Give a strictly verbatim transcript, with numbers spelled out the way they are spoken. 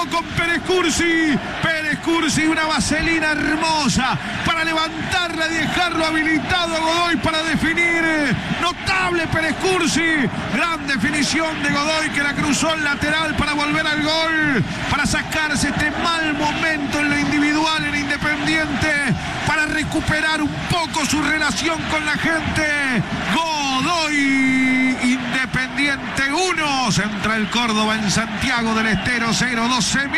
con Pérez Cursi. Pérez Cursi, una vaselina hermosa para levantarla y dejarlo habilitado a Godoy para definir. Notable Pérez Cursi. Gran definición de Godoy que la cruzó al lateral para volver al gol. Para sacarse este mal momento en lo individual en Independiente. Para recuperar un poco su relación con la gente. Godoy, Independiente uno. Central Córdoba en Santiago del Estero cero. doce